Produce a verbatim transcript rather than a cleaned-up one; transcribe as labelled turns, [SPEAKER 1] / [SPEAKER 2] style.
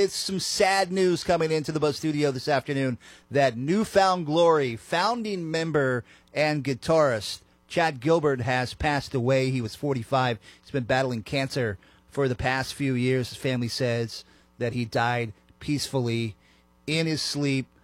[SPEAKER 1] It's some sad news coming into the Buzz Studio this afternoon that New Found Glory founding member and guitarist Chad Gilbert has passed away. He was forty-five. He's been battling cancer for the past few years. His family says that he died peacefully in his sleep